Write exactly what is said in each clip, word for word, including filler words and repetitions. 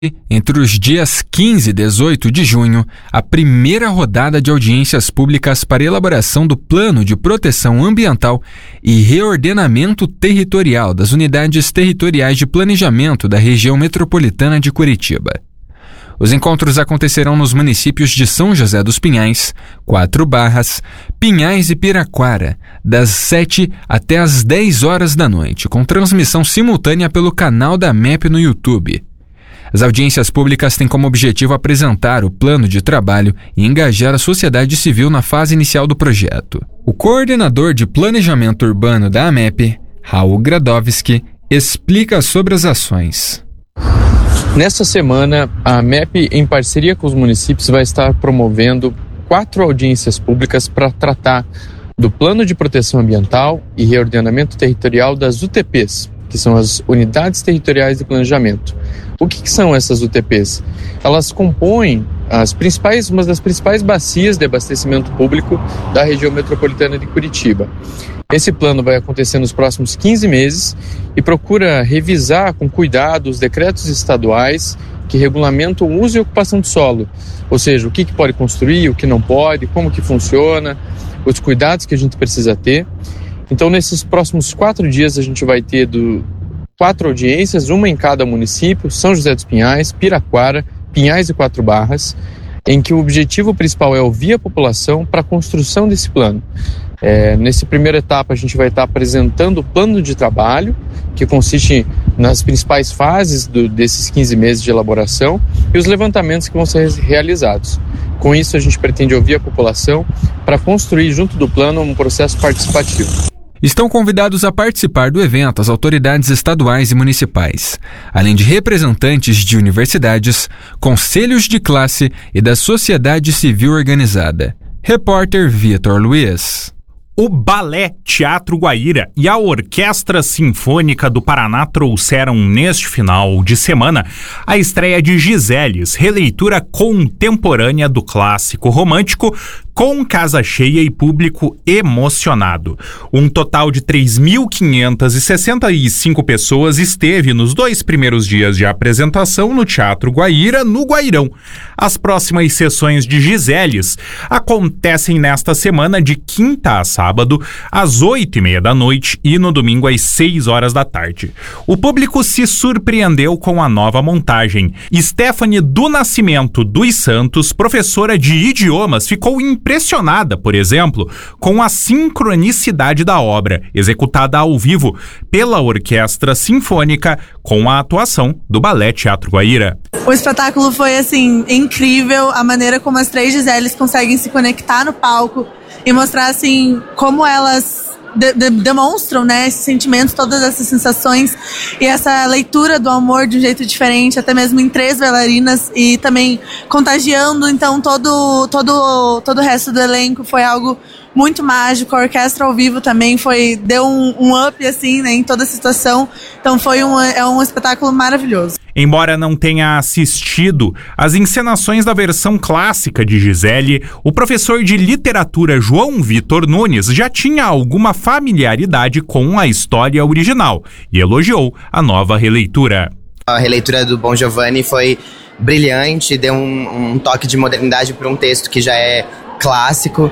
Entre os dias quinze e dezoito de junho, a primeira rodada de audiências públicas para elaboração do Plano de Proteção Ambiental e Reordenamento Territorial das Unidades Territoriais de Planejamento da Região Metropolitana de Curitiba. Os encontros acontecerão nos municípios de São José dos Pinhais, Quatro Barras, Pinhais e Piraquara, das sete até as dez horas da noite, com transmissão simultânea pelo canal da M E P no YouTube. As audiências públicas têm como objetivo apresentar o plano de trabalho e engajar a sociedade civil na fase inicial do projeto. O coordenador de planejamento urbano da A M E P, Raul Gradovski, explica sobre as ações. Nesta semana, a M E P, em parceria com os municípios, vai estar promovendo quatro audiências públicas para tratar do Plano de Proteção Ambiental e Reordenamento Territorial das U T Ps, que são as Unidades Territoriais de Planejamento. O que, que são essas U T Ps? Elas compõem as principais, uma das principais bacias de abastecimento público da região metropolitana de Curitiba. Esse plano vai acontecer nos próximos quinze meses e procura revisar com cuidado os decretos estaduais que regulamentam o uso e ocupação de solo, ou seja, o que, que pode construir, o que não pode, como que funciona, os cuidados que a gente precisa ter. Então, nesses próximos quatro dias, a gente vai ter do, quatro audiências, uma em cada município, São José dos Pinhais, Piraquara, Pinhais e Quatro Barras, em que o objetivo principal é ouvir a população para a construção desse plano. É, nessa primeira etapa, a gente vai estar apresentando o plano de trabalho, que consiste nas principais fases do, desses quinze meses de elaboração e os levantamentos que vão ser realizados. Com isso, a gente pretende ouvir a população para construir, junto do plano, um processo participativo. Estão convidados a participar do evento as autoridades estaduais e municipais, além de representantes de universidades, conselhos de classe e da sociedade civil organizada. Repórter Vitor Luiz. O Balé Teatro Guaíra e a Orquestra Sinfônica do Paraná trouxeram neste final de semana a estreia de Giseles, releitura contemporânea do clássico romântico, com casa cheia e público emocionado. Um total de três mil quinhentas e sessenta e cinco pessoas esteve nos dois primeiros dias de apresentação no Teatro Guaíra, no Guairão. As próximas sessões de Giseles acontecem nesta semana de quinta a sábado, às oito e meia da noite e no domingo às seis horas da tarde. O público se surpreendeu com a nova montagem. Stephanie do Nascimento dos Santos, professora de idiomas, ficou impressionada, por exemplo, com a sincronicidade da obra, executada ao vivo pela Orquestra Sinfônica, com a atuação do Balé Teatro Guaíra. O espetáculo foi, assim, incrível, a maneira como as três Giseles conseguem se conectar no palco e mostrar, assim, como elas de- de- demonstram, né, esses sentimentos, todas essas sensações e essa leitura do amor de um jeito diferente, até mesmo em três bailarinas e também contagiando, então, todo, todo, todo o resto do elenco. Foi algo muito mágico. A orquestra ao vivo também foi, deu um, um up, assim, né, em toda a situação. Então foi um, é um espetáculo maravilhoso. Embora não tenha assistido às encenações da versão clássica de Gisele, o professor de literatura João Vitor Nunes já tinha alguma familiaridade com a história original e elogiou a nova releitura. A releitura do Bon Giovanni foi brilhante, deu um, um toque de modernidade para um texto que já é clássico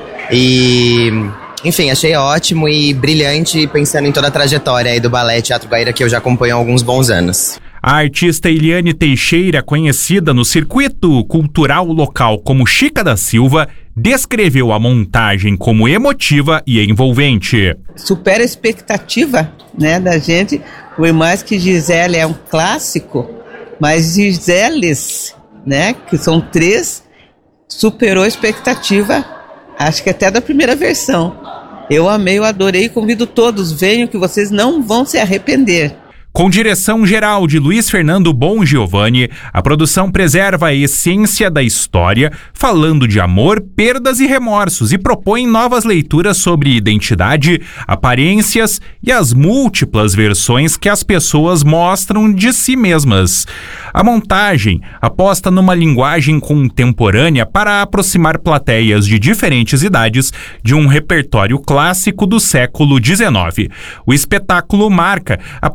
e, enfim, achei ótimo e brilhante, pensando em toda a trajetória aí do Balé Teatro Guaíra, que eu já acompanho há alguns bons anos. A artista Eliane Teixeira, conhecida no circuito cultural local como Chica da Silva, descreveu a montagem como emotiva e envolvente. Supera a expectativa, né, da gente, por mais que Gisele é um clássico, mas Giseles, né, que são três, superou a expectativa, acho que até da primeira versão. Eu amei, eu adorei, convido todos, venham que vocês não vão se arrepender. Com direção geral de Luiz Fernando Bon Giovanni, a produção preserva a essência da história, falando de amor, perdas e remorsos, e propõe novas leituras sobre identidade, aparências e as múltiplas versões que as pessoas mostram de si mesmas. A montagem aposta numa linguagem contemporânea para aproximar plateias de diferentes idades de um repertório clássico do século dezenove. O espetáculo marca a parceria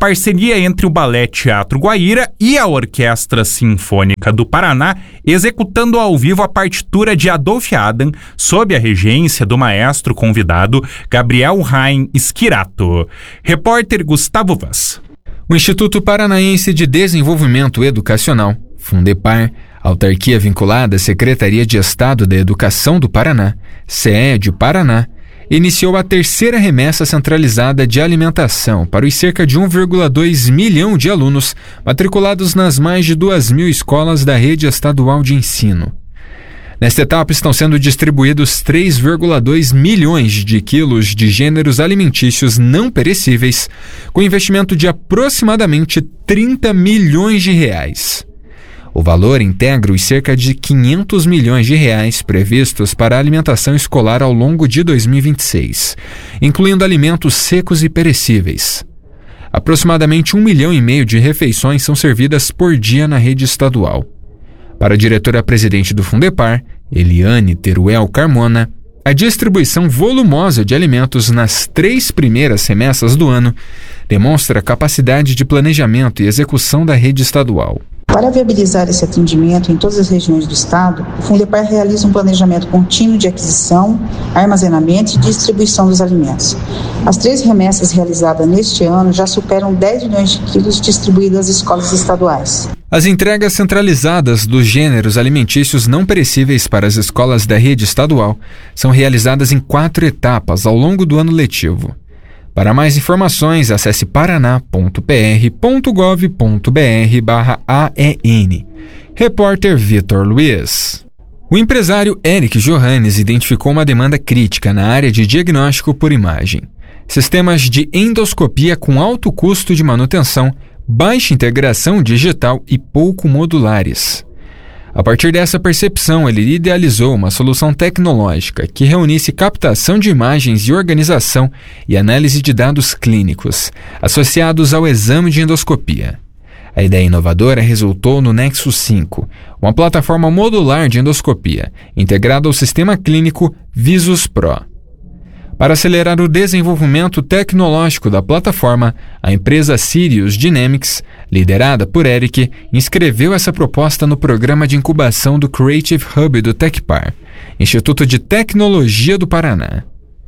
parceria entre o Balé Teatro Guaíra e a Orquestra Sinfônica do Paraná, executando ao vivo a partitura de Adolphe Adam, sob a regência do maestro convidado Gabriel Rain Schirato. Repórter Gustavo Vaz. O Instituto Paranaense de Desenvolvimento Educacional, Fundepar, autarquia vinculada à Secretaria de Estado da Educação do Paraná, C E D Paraná, iniciou a terceira remessa centralizada de alimentação para os cerca de um vírgula dois milhão de alunos matriculados nas mais de duas mil escolas da rede estadual de ensino. Nesta etapa estão sendo distribuídos três vírgula dois milhões de quilos de gêneros alimentícios não perecíveis, com investimento de aproximadamente trinta milhões de reais. O valor integra os cerca de quinhentos milhões de reais previstos para a alimentação escolar ao longo de dois mil e vinte e seis, incluindo alimentos secos e perecíveis. Aproximadamente um milhão e meio de refeições são servidas por dia na rede estadual. Para a diretora-presidente do Fundepar, Eliane Teruel Carmona, a distribuição volumosa de alimentos nas três primeiras remessas do ano demonstra a capacidade de planejamento e execução da rede estadual. Para viabilizar esse atendimento em todas as regiões do estado, o Fundepar realiza um planejamento contínuo de aquisição, armazenamento e distribuição dos alimentos. As três remessas realizadas neste ano já superam dez milhões de quilos distribuídos às escolas estaduais. As entregas centralizadas dos gêneros alimentícios não perecíveis para as escolas da rede estadual são realizadas em quatro etapas ao longo do ano letivo. Para mais informações, acesse paraná ponto p r ponto gov ponto b r barra A E N. Repórter Vitor Luiz. O empresário Eric Johannes identificou uma demanda crítica na área de diagnóstico por imagem. Sistemas de endoscopia com alto custo de manutenção, baixa integração digital e pouco modulares. A partir dessa percepção, ele idealizou uma solução tecnológica que reunisse captação de imagens e organização e análise de dados clínicos, associados ao exame de endoscopia. A ideia inovadora resultou no Nexus cinco, uma plataforma modular de endoscopia, integrada ao sistema clínico Visus Pro. Para acelerar o desenvolvimento tecnológico da plataforma, a empresa Sirius Dynamics, liderada por Eric, inscreveu essa proposta no programa de incubação do Creative Hub do Tecpar, Instituto de Tecnologia do Paraná.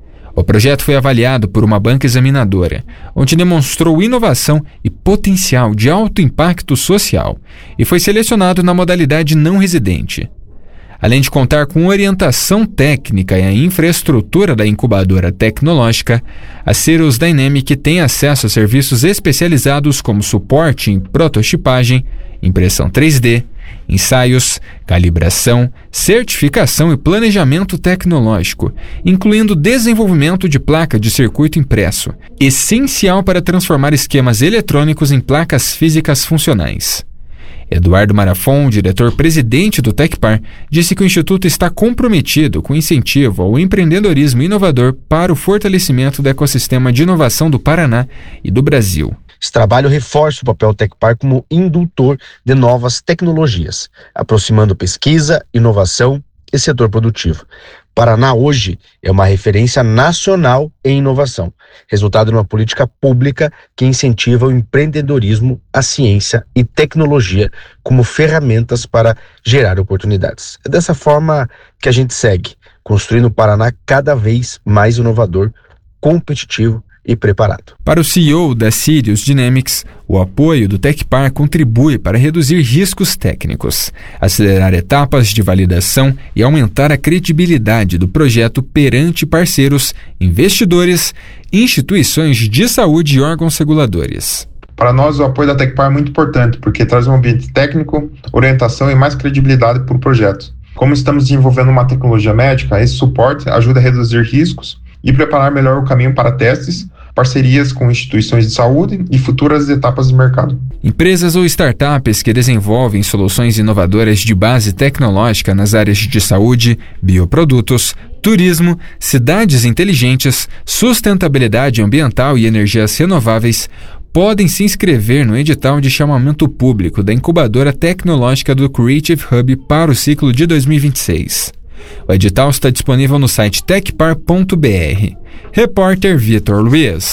O projeto foi avaliado por uma banca examinadora, onde demonstrou inovação e potencial de alto impacto social, e foi selecionado na modalidade não residente. Além de contar com orientação técnica e a infraestrutura da incubadora tecnológica, a Sirius Dynamic tem acesso a serviços especializados como suporte em prototipagem, impressão três D, ensaios, calibração, certificação e planejamento tecnológico, incluindo desenvolvimento de placa de circuito impresso, essencial para transformar esquemas eletrônicos em placas físicas funcionais. Eduardo Marafon, diretor-presidente do Tecpar, disse que o Instituto está comprometido com o incentivo ao empreendedorismo inovador para o fortalecimento do ecossistema de inovação do Paraná e do Brasil. Esse trabalho reforça o papel do Tecpar como indutor de novas tecnologias, aproximando pesquisa, inovação e setor produtivo. Paraná hoje é uma referência nacional em inovação, resultado de uma política pública que incentiva o empreendedorismo, a ciência e tecnologia como ferramentas para gerar oportunidades. É dessa forma que a gente segue, construindo o Paraná cada vez mais inovador, competitivo e preparado. Para o C E O da Sirius Dynamics, o apoio do Tecpar contribui para reduzir riscos técnicos, acelerar etapas de validação e aumentar a credibilidade do projeto perante parceiros, investidores, instituições de saúde e órgãos reguladores. Para nós, o apoio da Tecpar é muito importante, porque traz um ambiente técnico, orientação e mais credibilidade para o projeto. Como estamos desenvolvendo uma tecnologia médica, esse suporte ajuda a reduzir riscos e preparar melhor o caminho para testes, parcerias com instituições de saúde e futuras etapas de mercado. Empresas ou startups que desenvolvem soluções inovadoras de base tecnológica nas áreas de saúde, bioprodutos, turismo, cidades inteligentes, sustentabilidade ambiental e energias renováveis podem se inscrever no edital de chamamento público da incubadora tecnológica do Creative Hub para o ciclo de dois mil e vinte e seis. O edital está disponível no site tecpar ponto b r. Repórter Vitor Luiz.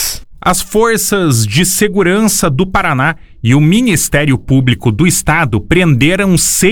As forças de segurança do Paraná e o Ministério Público do Estado prenderam seis